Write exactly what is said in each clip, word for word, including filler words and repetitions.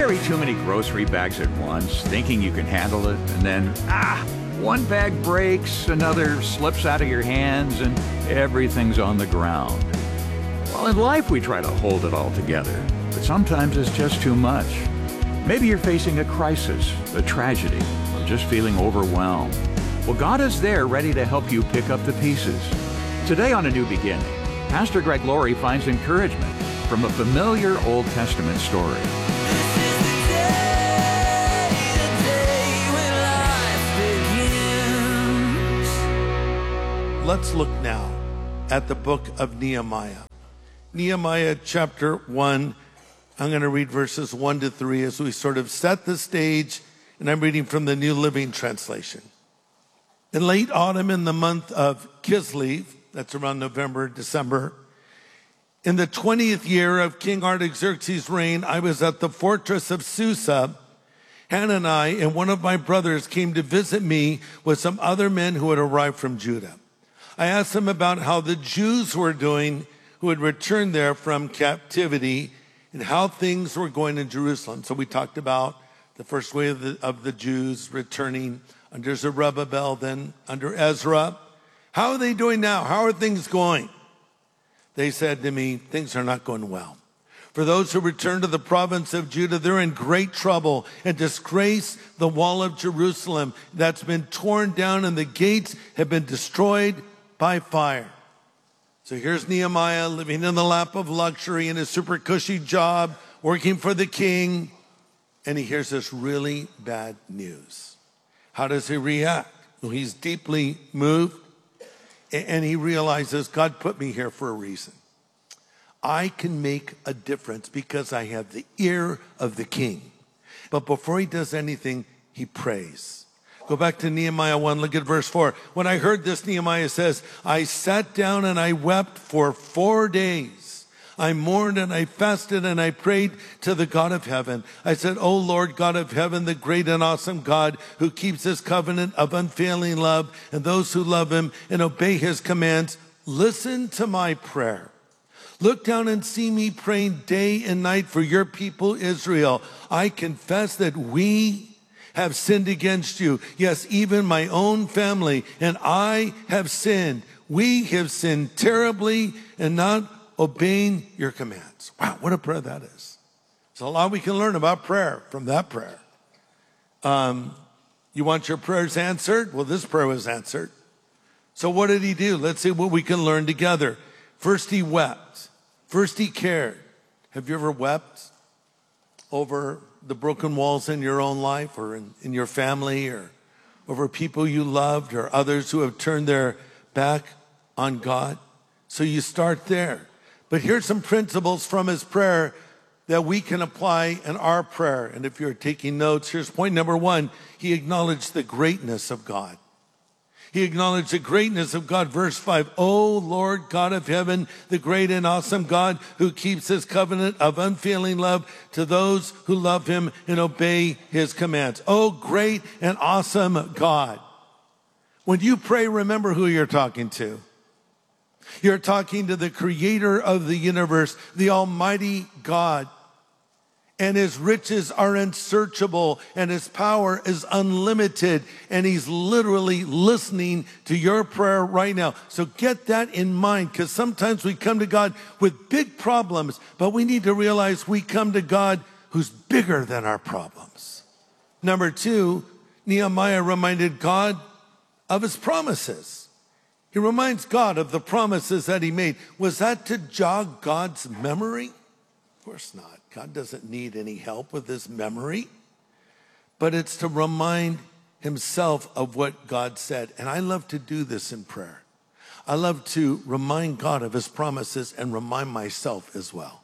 carry too many grocery bags at once, thinking you can handle it, and then, ah, one bag breaks, another slips out of your hands, and everything's on the ground? Well, in life we try to hold it all together, but sometimes it's just too much. Maybe you're facing a crisis, a tragedy, or just feeling overwhelmed. Well, God is there ready to help you pick up the pieces. Today on A New Beginning, Pastor Greg Laurie finds encouragement from a familiar Old Testament story. Let's look now at the book of Nehemiah. Nehemiah chapter one. I'm going to read verses one to three as we sort of set the stage, and I'm reading from the New Living Translation. In late autumn, in the month of Kislev, that's around November, December, in the twentieth year of King Artaxerxes' reign, I was at the fortress of Susa. Hanani and one of my brothers came to visit me with some other men who had arrived from Judah. I asked them about how the Jews were doing who had returned there from captivity and how things were going in Jerusalem. So we talked about the first wave of the, of the Jews returning under Zerubbabel, then under Ezra. How are they doing now? How are things going? They said to me, things are not going well. For those who return to the province of Judah, they're in great trouble and disgrace the wall of Jerusalem that's been torn down and the gates have been destroyed by fire. So here's Nehemiah living in the lap of luxury in a super cushy job, working for the king, and he hears this really bad news. How does he react? Well, he's deeply moved, and he realizes God put me here for a reason. I can make a difference because I have the ear of the king. But before he does anything, he prays. Go back to Nehemiah one, look at verse four. When I heard this, Nehemiah says, I sat down and I wept for four days. I mourned and I fasted and I prayed to the God of heaven. I said, O Lord God of heaven, the great and awesome God who keeps his covenant of unfailing love and those who love him and obey his commands, listen to my prayer. Look down and see me praying day and night for your people Israel. I confess that we have sinned against you. Yes, even my own family and I have sinned. We have sinned terribly and not obeying your commands. Wow, what a prayer that is. There's a lot we can learn about prayer from that prayer. Um, you want your prayers answered? Well, this prayer was answered. So what did he do? Let's see what we can learn together. First, he wept. First, he cared. Have you ever wept over the broken walls in your own life or in, in your family or over people you loved or others who have turned their back on God? So you start there. But here's some principles from his prayer that we can apply in our prayer. And if you're taking notes, here's point number one. He acknowledged the greatness of God. He acknowledged the greatness of God. Verse five, O Lord God of heaven, the great and awesome God who keeps his covenant of unfailing love to those who love him and obey his commands. Oh, great and awesome God. When you pray, remember who you're talking to. You're talking to the creator of the universe, the Almighty God. And his riches are unsearchable and his power is unlimited. And he's literally listening to your prayer right now. So get that in mind, because sometimes we come to God with big problems, but we need to realize we come to God who's bigger than our problems. Number two, Nehemiah reminded God of his promises. He reminds God of the promises that he made. Was that to jog God's memory? Of course not. God doesn't need any help with his memory, but it's to remind himself of what God said. And I love to do this in prayer. I love to remind God of his promises and remind myself as well.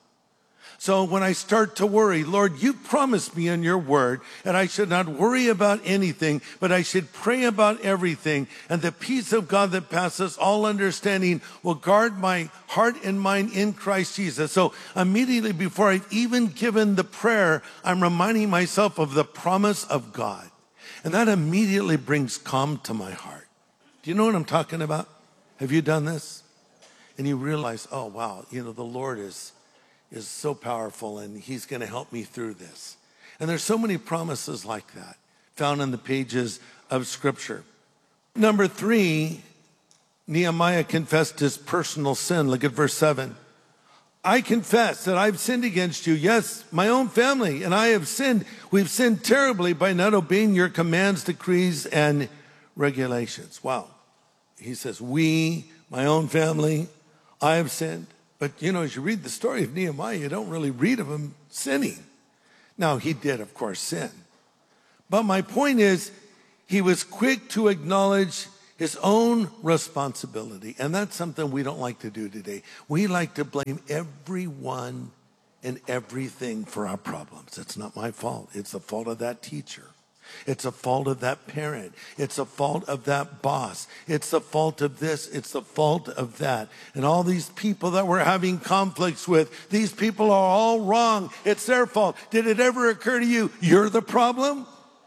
So when I start to worry, Lord, you promised me in your word, and I should not worry about anything, but I should pray about everything. And the peace of God that passes all understanding will guard my heart and mind in Christ Jesus. So immediately before I've even given the prayer, I'm reminding myself of the promise of God. And that immediately brings calm to my heart. Do you know what I'm talking about? Have you done this? And you realize, oh, wow, you know, the Lord is is so powerful and he's going to help me through this. And there's so many promises like that found in the pages of Scripture. Number three, Nehemiah confessed his personal sin. Look at verse seven. I confess that I've sinned against you. Yes, my own family and I have sinned. We've sinned terribly by not obeying your commands, decrees, and regulations. Wow. He says, we, my own family, I have sinned. But, you know, as you read the story of Nehemiah, you don't really read of him sinning. Now, he did, of course, sin. But my point is, he was quick to acknowledge his own responsibility. And that's something we don't like to do today. We like to blame everyone and everything for our problems. It's not my fault. It's the fault of that teacher. It's the fault of that parent. It's the fault of that boss. It's the fault of this. It's the fault of that. And all these people that we're having conflicts with, these people are all wrong. It's their fault. Did it ever occur to you, you're the problem?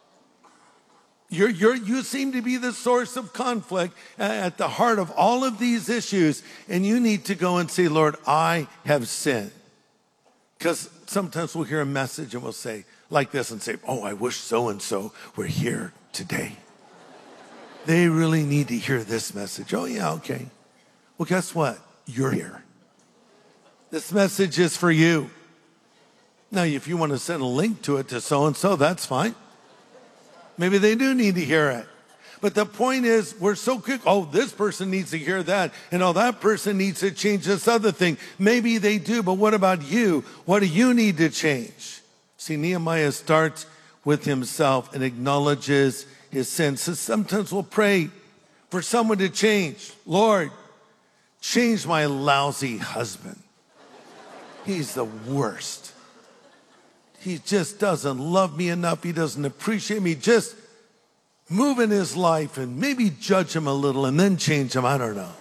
You're, you're, you seem to be the source of conflict at the heart of all of these issues. And you need to go and say, Lord, I have sinned. Because sometimes we'll hear a message and we'll say like this and say, oh, I wish so-and-so were here today. They really need to hear this message. Oh, yeah, okay. Well, guess what? You're here. This message is for you. Now, if you want to send a link to it to so-and-so, that's fine. Maybe they do need to hear it. But the point is, we're so quick, oh, this person needs to hear that, and oh, that person needs to change this other thing. Maybe they do, but what about you? What do you need to change? See, Nehemiah starts with himself and acknowledges his sins. So sometimes we'll pray for someone to change. Lord, change my lousy husband. He's the worst. He just doesn't love me enough. He doesn't appreciate me. Just move in his life and maybe judge him a little and then change him. I don't know.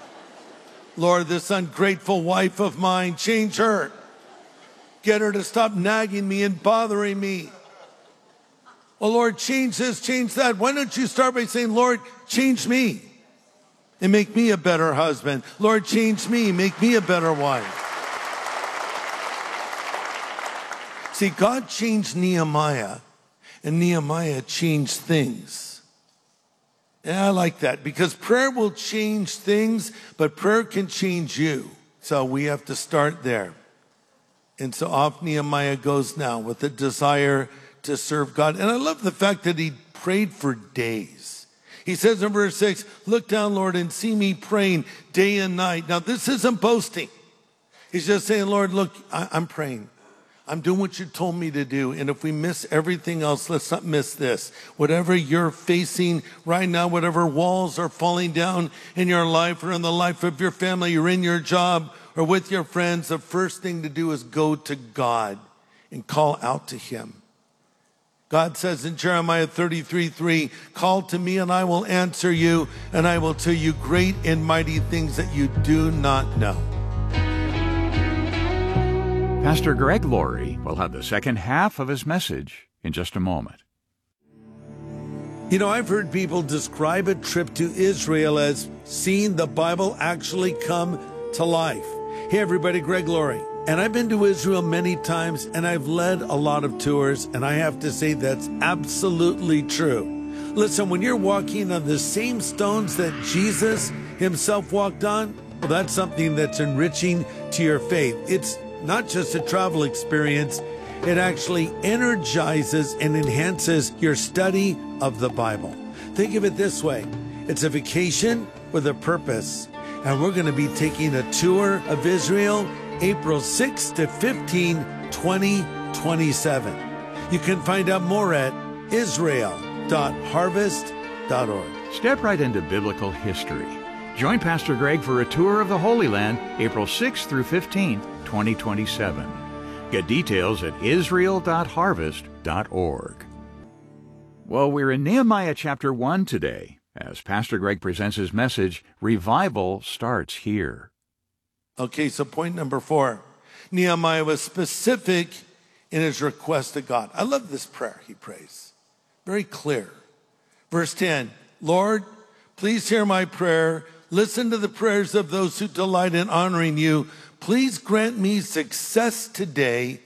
Lord, this ungrateful wife of mine, change her. Get her to stop nagging me and bothering me. Well, Lord, change this, change that. Why don't you start by saying, Lord, change me and make me a better husband. Lord, change me, make me a better wife. See, God changed Nehemiah, and Nehemiah changed things. And I like that because prayer will change things, but prayer can change you. So we have to start there. And so off Nehemiah goes now with a desire to serve God. And I love the fact that he prayed for days. He says in verse six, look down, Lord, and see me praying day and night. Now, this isn't boasting. He's just saying, Lord, look, I- I'm praying. I'm doing what you told me to do. And if we miss everything else, let's not miss this. Whatever you're facing right now, whatever walls are falling down in your life or in the life of your family, you're in your job or with your friends, the first thing to do is go to God and call out to him. God says in Jeremiah thirty-three three, call to me and I will answer you, and I will tell you great and mighty things that you do not know. Pastor Greg Laurie will have the second half of his message in just a moment. You know, I've heard people describe a trip to Israel as seeing the Bible actually come to life. Hey, everybody, Greg Laurie. And I've been to Israel many times, and I've led a lot of tours, and I have to say that's absolutely true. Listen, when you're walking on the same stones that Jesus himself walked on, well, that's something that's enriching to your faith. It's not just a travel experience, it actually energizes and enhances your study of the Bible. Think of it this way. It's a vacation with a purpose. And we're going to be taking a tour of Israel April sixth to fifteenth, twenty twenty-seven. You can find out more at israel dot harvest dot org. Step right into biblical history. Join Pastor Greg for a tour of the Holy Land April sixth through fifteenth, twenty twenty-seven. Get details at israel dot harvest dot org. Well, we're in Nehemiah chapter one today, as Pastor Greg presents his message, Revival Starts Here. Okay, so point number four. Nehemiah was specific in his request to God. I love this prayer he prays. Very clear. Verse ten, Lord, please hear my prayer. Listen to the prayers of those who delight in honoring you. Please grant me success today.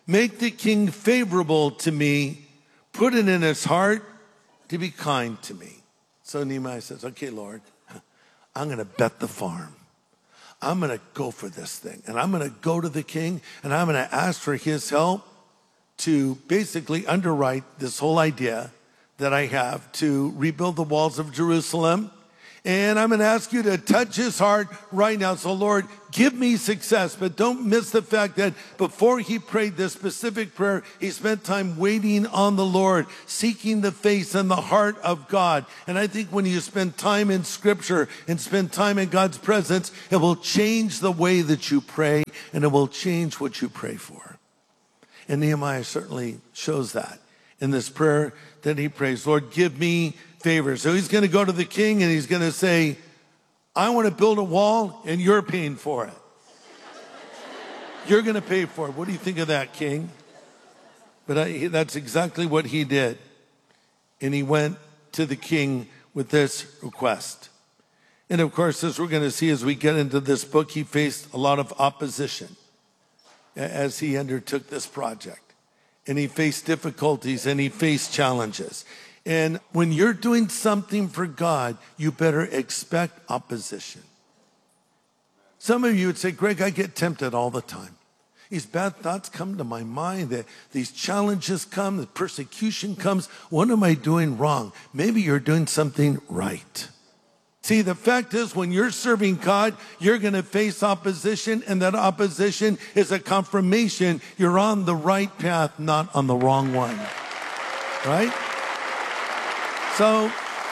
Make the king favorable to me. Put it in his heart to be kind to me. So Nehemiah says, okay, Lord, I'm going to bet the farm. I'm going to go for this thing. And I'm going to go to the king and I'm going to ask for his help to basically underwrite this whole idea that I have to rebuild the walls of Jerusalem. And I'm going to ask you to touch his heart right now. So Lord, give me success. But don't miss the fact that before he prayed this specific prayer, he spent time waiting on the Lord, seeking the face and the heart of God. And I think when you spend time in Scripture and spend time in God's presence, it will change the way that you pray and it will change what you pray for. And Nehemiah certainly shows that in this prayer that he prays, Lord, give me favor. So he's going to go to the king and he's going to say, I want to build a wall and you're paying for it. You're going to pay for it. What do you think of that, king? But I, that's exactly what he did. And he went to the king with this request. And of course, as we're going to see as we get into this book, he faced a lot of opposition as he undertook this project. And he faced difficulties and he faced challenges. And when you're doing something for God, you better expect opposition. Some of you would say, Greg, I get tempted all the time. These bad thoughts come to my mind, that these challenges come, the persecution comes. What am I doing wrong? Maybe you're doing something right. See, the fact is, when you're serving God, you're going to face opposition, and that opposition is a confirmation you're on the right path, not on the wrong one. Right? So,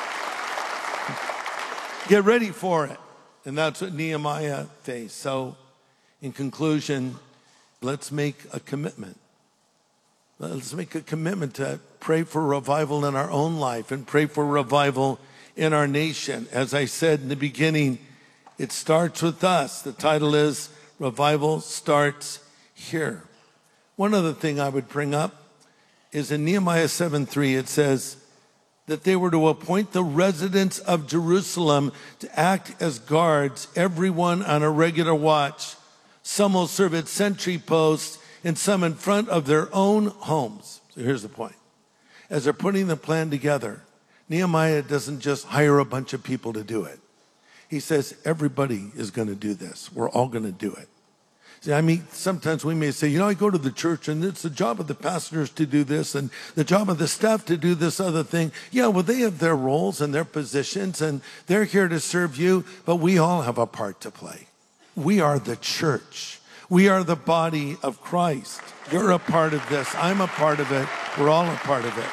get ready for it. And that's what Nehemiah faced. So, in conclusion, let's make a commitment. Let's make a commitment to pray for revival in our own life and pray for revival in our nation. As I said in the beginning, it starts with us. The title is Revival Starts Here. One other thing I would bring up is in Nehemiah seven three, it says that they were to appoint the residents of Jerusalem to act as guards, everyone on a regular watch. Some will serve at sentry posts and some in front of their own homes. So here's the point. As they're putting the plan together, Nehemiah doesn't just hire a bunch of people to do it. He says, everybody is going to do this. We're all going to do it. See, I mean, sometimes we may say, you know, I go to the church and it's the job of the pastors to do this and the job of the staff to do this other thing. Yeah, well, they have their roles and their positions and they're here to serve you, but we all have a part to play. We are the church. We are the body of Christ. You're a part of this. I'm a part of it. We're all a part of it.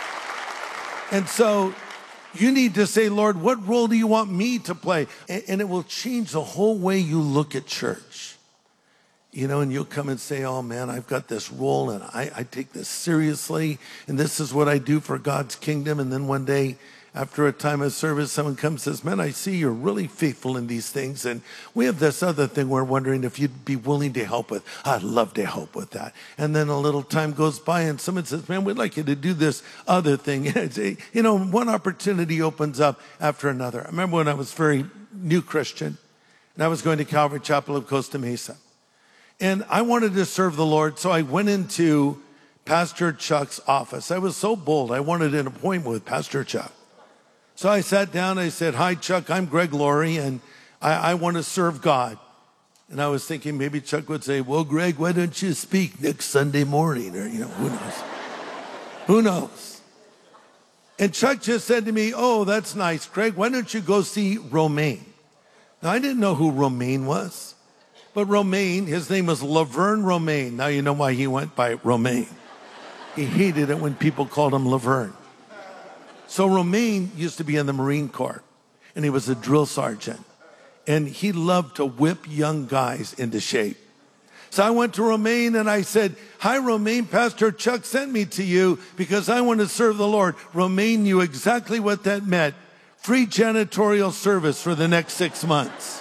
And so you need to say, Lord, what role do you want me to play? And it will change the whole way you look at church. You know, and you'll come and say, oh man, I've got this role and I, I take this seriously and this is what I do for God's kingdom. And then one day, after a time of service, someone comes and says, man, I see you're really faithful in these things. And we have this other thing we're wondering if you'd be willing to help with. I'd love to help with that. And then a little time goes by and someone says, man, we'd like you to do this other thing. You know, one opportunity opens up after another. I remember when I was very new Christian and I was going to Calvary Chapel of Costa Mesa. And I wanted to serve the Lord, so I went into Pastor Chuck's office. I was so bold. I wanted an appointment with Pastor Chuck. So I sat down, I said, hi, Chuck, I'm Greg Laurie, and I, I want to serve God. And I was thinking maybe Chuck would say, well, Greg, why don't you speak next Sunday morning? Or, you know, who knows? Who knows? And Chuck just said to me, oh, that's nice, Greg, why don't you go see Romaine? Now, I didn't know who Romaine was, but Romaine, his name was Laverne Romaine. Now you know why he went by Romaine. He hated it when people called him Laverne. So Romaine used to be in the Marine Corps, and he was a drill sergeant, and he loved to whip young guys into shape. So I went to Romaine and I said, hi, Romaine, Pastor Chuck sent me to you because I want to serve the Lord. Romaine knew exactly what that meant. Free janitorial service for the next six months.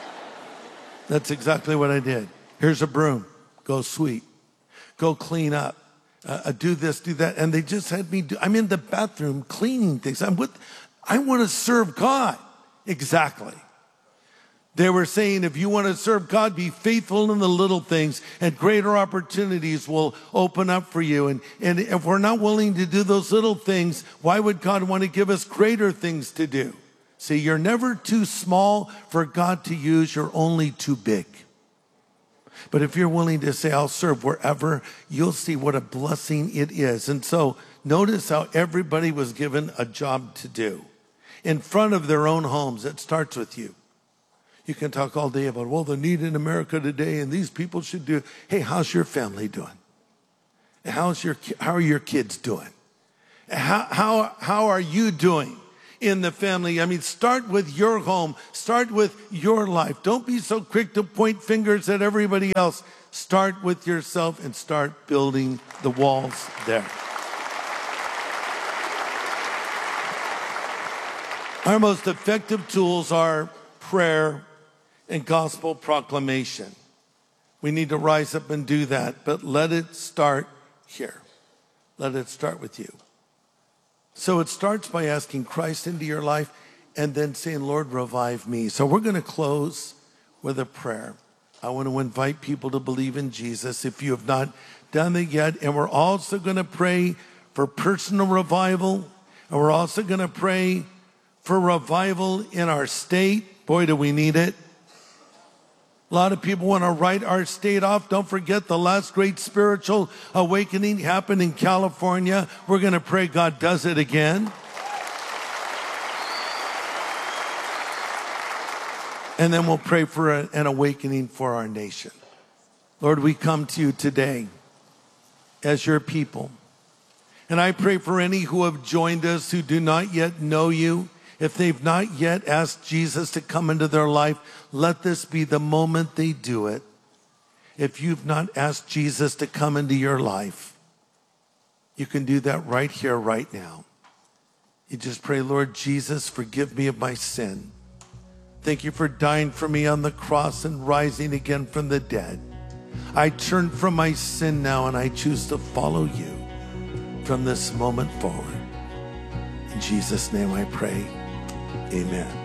That's exactly what I did. Here's a broom. Go sweep. Go clean up. Uh, do this, do that. And they just had me do, I'm in the bathroom cleaning things. I'm with, I want to serve God. Exactly. They were saying, if you want to serve God, be faithful in the little things, and greater opportunities will open up for you. And, and if we're not willing to do those little things, why would God want to give us greater things to do? See, you're never too small for God to use. You're only too big. But if you're willing to say, I'll serve wherever, you'll see what a blessing it is. And so notice how everybody was given a job to do. In front of their own homes, it starts with you. You can talk all day about, well, the need in America today, and these people should do. Hey, how's your family doing? How's your, how are your kids doing? How, how, how are you doing in the family? I mean, start with your home. Start with your life. Don't be so quick to point fingers at everybody else. Start with yourself and start building the walls there. Our most effective tools are prayer and gospel proclamation. We need to rise up and do that, but let it start here. Let it start with you. So it starts by asking Christ into your life and then saying, Lord, revive me. So we're going to close with a prayer. I want to invite people to believe in Jesus if you have not done it yet. And we're also going to pray for personal revival. And we're also going to pray for revival in our state. Boy, do we need it. A lot of people want to write our state off. Don't forget the last great spiritual awakening happened in California. We're going to pray God does it again. And then we'll pray for a, an awakening for our nation. Lord, we come to you today as your people. And I pray for any who have joined us who do not yet know you. If they've not yet asked Jesus to come into their life, let this be the moment they do it. If you've not asked Jesus to come into your life, you can do that right here, right now. You just pray, Lord Jesus, forgive me of my sin. Thank you for dying for me on the cross and rising again from the dead. I turn from my sin now and I choose to follow you from this moment forward. In Jesus' name I pray. Amen.